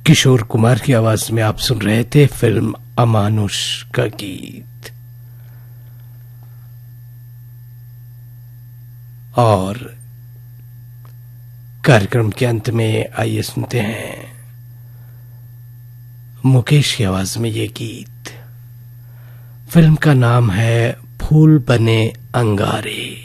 किशोर कुमार की आवाज में आप सुन रहे थे फिल्म अमानुष का गीत। और कार्यक्रम के अंत में आइए सुनते हैं मुकेश की आवाज में ये गीत। फिल्म का नाम है फूल बने अंगारे।